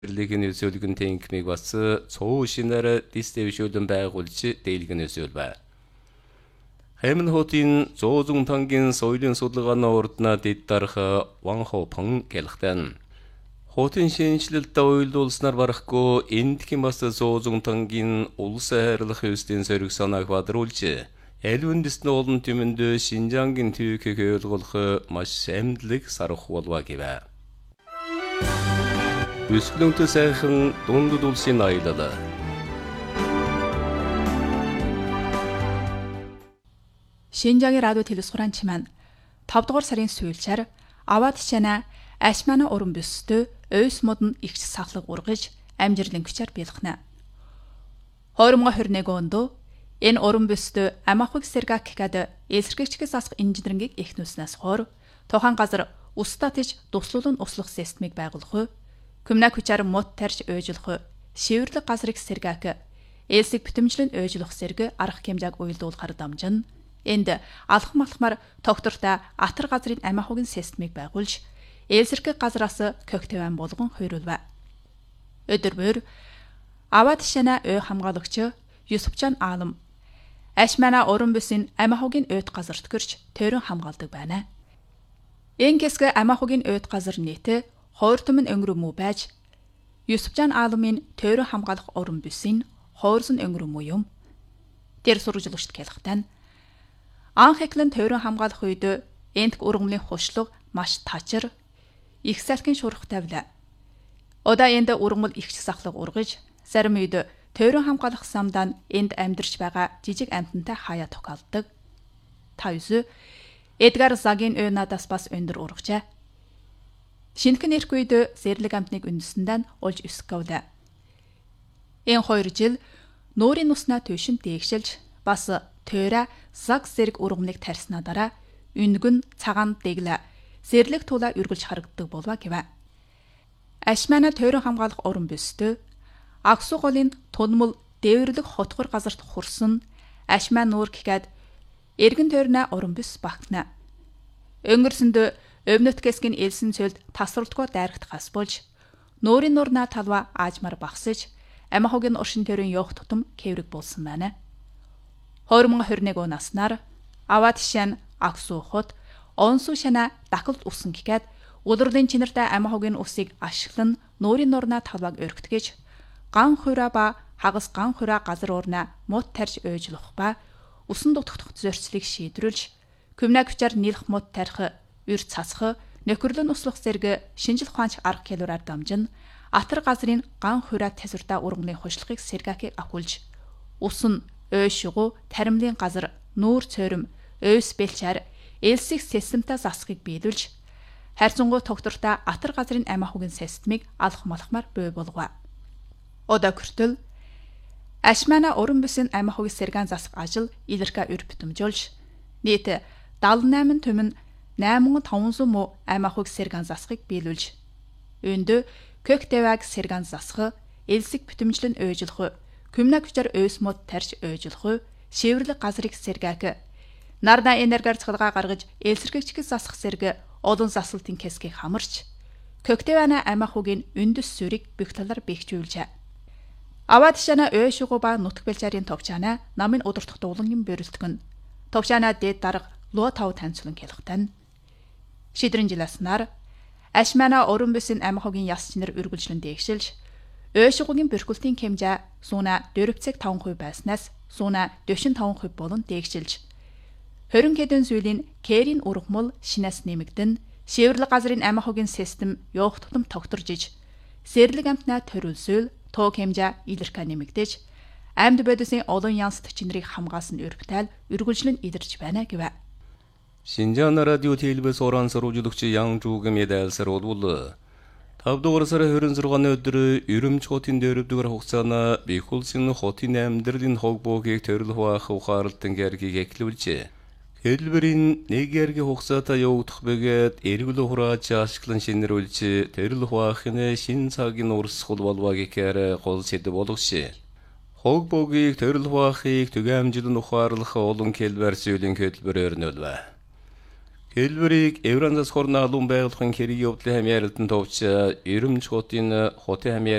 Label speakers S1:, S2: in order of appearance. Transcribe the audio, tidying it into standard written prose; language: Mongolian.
S1: Бирлигийн өсөөлгөн тэнхмийг бас цоо шинээр дистевшүүлэн байгуулж дийлгэн өсөөл бай. Хэмн хотын зоозун тангийн соёлын судалгааны урднаа дэд дарах Ванхопон гэлхтэн. Хотын шинжилэлдээ уйлуулснаар барахгүй эндхийн бас зоозун тангийн улс хайрлах ёстын сөрөг санааг бадруулж элвэндисны олон түмэнд Шинжангийн төвхийг ойлгох маш амтлаг сарах болва гэвэ. Өсгөлөнтө сайхан дундад улсын аялал.
S2: Шинжаагийн радио телевизхураанч маань 5 дугаар сарын сүүлчээр аваад чана ашмана уран бүстэй өйс модон ихч сахлаг ургаж амжирлангчаар биелхнэ. 2021 онд энэ уран бүстэй амахыг сэргак гэд эсэргэгчгээс асах инженерингийг эхнүүлснээс хойш тохан газар устатж туслуулан услах системийг байгуулах, Күмнак хүчээр мод тарж ойжлох, шивэрлэг газрыг сэргак, ээлсийг битэмжлэн ойжлох сэрэг арга хэмжээг уйлдуулахар дамжин. Энд алхам алхмаар тогтвортой атар газрын амиахугийн системийг байгуулж, ээлсэрэг газраас когтөвэн болгон хойруулва. Өдөр бүр аваад шана ой хамгаалагч Юсупчан Аалам ашмана уран бүсийн амиахугийн ойд газарт гэрч төрөн хамгаалдаг байна. Энэ хэсэг амиахугийн ойд газар нийт 2 түмэн өнгөрөмүү байж Юсупчан Аалмын төрön хамгаалах уран бүсийн хоорсон өнгөрөмүү юм. Тэр сургажлагчд хэлэхтэн анх эхлэн төрön хамгаалах үед энтх ургамлын хушлаг маш тачир их салхин шурах тавилаа. Удаа энд ургамл ихч сахлаг ургаж зарим үед төрön хамгаалах самдаа энд амьдарч байгаа жижиг амьтантай хаяа тохиолдог. Та юусе Эдгар Загийн ой надаас бас өндөр ургажээ. Шинхэн эрх үед зэрлэг амтныг үндэсэндээ олж өсгөвлээ. Энэ 2 жил нуурын уснаа төвшин дээгшилж бас тойра заг зэрэг ургамлыг тарснаа дараа үнгэн цагаан дэглэ зэрлэг тулаа үргэлж харагддаг болва гэвэ. Ашмана тойрон хамгаалах уран бүстэй Аксу голын тунмал дээвэрлэг хотгор газарт хурсан Ашмаа нуур гэхэд эргэн тойрноо уран бүс багтана. Өнгөрсөнд Өвнөткэсгийн элсэн цөлд тасралтгүй дайрагдахаас болж нуурын нурнаа талва аажмаар багсаж амихогийн уршин төрийн явах тутам кэврэг болсон байна. 2021 оносноор аваад шан Аксу хот онсу шана дахалт усан гэхэд улирлын чинэртэй амихогийн усыг ашиглан нуурын нурнаа талваг өргөтгөж ган хураа ба хагас ган хураа газар уурнаа мод тарж ойжлох ба усан дутгах зорилтыг шийдвэрлж Күмнак хүчээр нийлх мод тарих ür цасх нөхөрлөн услах зэрэг шинжил ухаанч арга хэлбэрээр дамжин атар газрын ган хураа тасвартай ургамлын хушлахыг сэргакийг ахуулж усан ойшгуу таримлын газар нүүр цойром ойс бэлчээр элсих системтэй засахыг биелүүлж хайрцангуй тогтвортой атар газрын амиахугийн системийг алхам алхмаар бий болгоо. Одоо хүртэл Ашмана уран бүсийн амиахугийн сэргаан засах ажил илэрхэ ür битэмжүүлж нийт 78 түмэн 8500 муу амиахуг сэргаан засахыг биелүүлж өндө Көктеваг сэргаан засах, элсэг битэмжлэн ойжлох, Күмнак хүчээр ойс мод тарж ойжлох, шивэрлэг газрыг сэргаак, нарна энергээр цалгаа гаргаж элсэргэгчгээс засах сэрэг олон засалтын хэсгийг хамарч Көктевана амиахугийн үндэс сүрийг бүх талаар бэхжүүлжээ. Аваад шана ойшгуу ба нутг бэлчээрийн тогчаана намын удирдах дуулангийн бөрөлтгөн тогчаана дэд дарга луу тав танцлан хэлэхтэн шидрэн жиласнаар Ашмана уран бүсийн амихогийн яс чинэр үргэлжлэн дээгшилж ойшгуугийн бөркөлтийн хэмжээ сууна 4.5% байснаас сууна 45% болон дээгшилж 20 хэдэн зүйлийн кэрийн ургамал шинээс нэмэгдэн шивэрлэг газрын амихогийн систем явах тутам тогтворж сэрлэг амтнаа төрүүлсөөл тоог хэмжээ илэрхэ нэмэгдэж амьд бодисын олон янс төчнэрийг хамгаалсан өргөтөл үргэлжлэн идэрч байна гэвэ.
S1: Шинжаан радио телевиз уран сурвалжлагч Ян Жугм мэдээлсээр болвол 5 дугаар сарын 26-ны өдөр Өрөмч хотын дөрөвдүгээр хугацаана Бэх улсын хотын амьдралын хогбоогийг төрөлх баах ухаарлтан гэргийг эхлүүлжээ. Хэлбэрийн нэг гэргийн хугацаатай явагдах бэгээд эргэл ухрааж ашиглан шинэрүүлж төрөлх баахны шин цагийн урсгал болва гэхээр гол сэдв болгош. Хогбоогийг төрөлх баахыг түгээмжлэн ухаарлах олон хэлбэр зүйлийн хэлбэрээр нөлөө. Хэлбэрийг Евранзас хорнаалуун байгуулахын хэрэг явдлын хамьяаралдан товч эрэмж хотын хотын